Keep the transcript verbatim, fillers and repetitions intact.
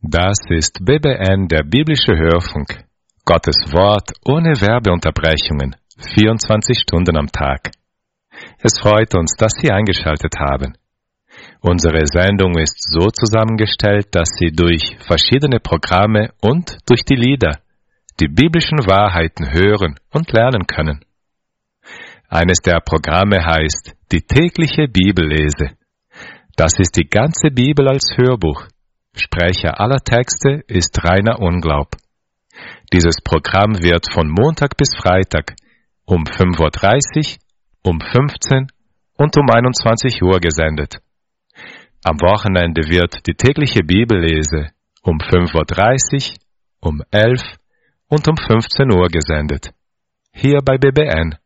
Das ist B B N, der biblische Hörfunk. Gottes Wort ohne Werbeunterbrechungen, vierundzwanzig Stunden am Tag. Es freut uns, dass Sie eingeschaltet haben. Unsere Sendung ist so zusammengestellt, dass Sie durch verschiedene Programme und durch die Lieder die biblischen Wahrheiten hören und lernen können. Eines der Programme heißt die tägliche Bibellese. Das ist die ganze Bibel als Hörbuch. Sprecher aller Texte ist Rainer Unglaub. Dieses Programm wird von Montag bis Freitag um fünf Uhr dreißig, um fünfzehn und um einundzwanzig Uhr gesendet. Am Wochenende wird die tägliche Bibellese um fünf Uhr dreißig, um elf und um fünfzehn Uhr gesendet. Hier bei B B N.